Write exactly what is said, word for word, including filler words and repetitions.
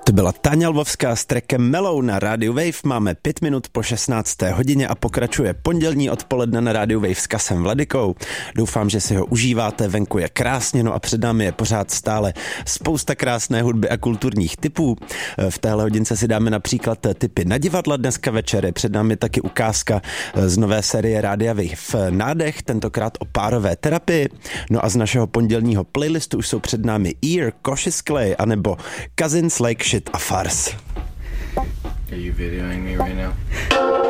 To byla Táňa Lvovská s trackem Mellow na Radio Wave. Máme pět minut po šestnácté hodině a pokračuje pondělní odpoledne na Radio Wave s Kasem Vladykou. Doufám, že si ho užíváte, venku je krásně, no a před námi je pořád stále spousta krásné hudby a kulturních tipů. V téhle hodince si dáme například tipy na divadla dneska večer. Je před námi taky ukázka z nové série Rádia Wave Nádech, tentokrát o párové terapii. No a z našeho pondělního playlistu už jsou před námi Ear, Cautious Clay anebo Cousins Like Shit a Farce. Are you videoing me right now?